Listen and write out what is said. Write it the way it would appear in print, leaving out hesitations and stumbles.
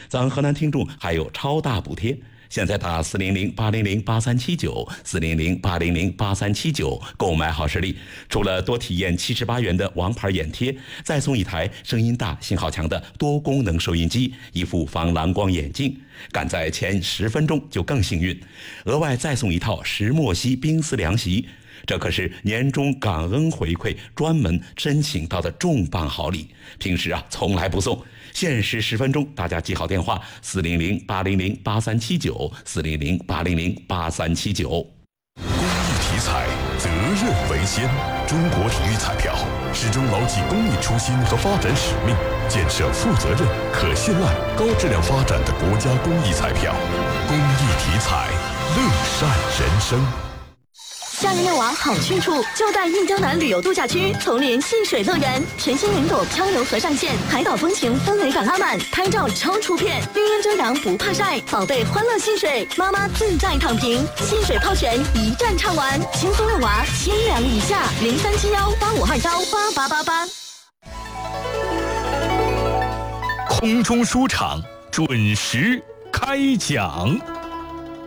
咱河南听众还有超大补贴。现在打400-800-8379，400-800-8379，购买好视力。除了多体验78元的王牌眼贴，再送一台声音大、信号强的多功能收音机，一副防蓝光眼镜。赶在前10分钟就更幸运，额外再送一套石墨烯冰丝凉席。这可是年终感恩回馈专门申请到的重磅好礼，平时从来不送。限时10分钟，大家记好电话：400-800-8379，400-800-8379。 公益题材，责任为先。中国体育彩票始终牢记公益初心和发展使命，建设负责任、可信赖、高质量发展的国家公益彩票。公益题材，乐善人生。 夏日遛娃好去处就在印洲南旅游度假区丛林戏水乐园，全新云朵漂游河上线，海岛风情氛围感拉满，拍照超出片，绿荫遮阳不怕晒，宝贝欢乐戏水，妈妈自在躺平，戏水泡泉一站唱完，轻松遛娃千两以下，037185298888。 空中书场准时开讲。